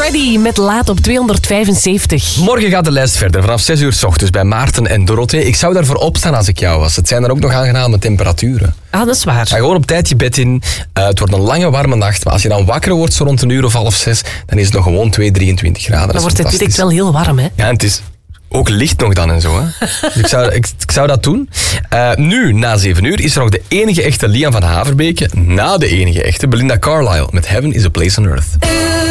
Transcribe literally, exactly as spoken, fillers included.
Freddy met Laat op tweehonderdvijfenzeventig. Morgen gaat de lijst verder, vanaf zes uur 's ochtends bij Maarten en Dorothee. Ik zou daarvoor opstaan als ik jou was. Het zijn er ook nog aangename temperaturen. Ah, dat is waar. Ga gewoon op tijd je bed in. Uh, het wordt een lange, warme nacht. Maar als je dan wakker wordt zo rond een uur of half zes, dan is het nog gewoon twee, drieëntwintig graden. Dan wordt het direct wel heel warm, hè? Ja, en het is ook licht nog dan en zo. Hè. Dus ik, zou, ik, ik zou dat doen. Uh, nu, na zeven uur, is er nog de enige echte Liam van Haverbeke. Na de enige echte Belinda Carlisle met Heaven is a Place on Earth.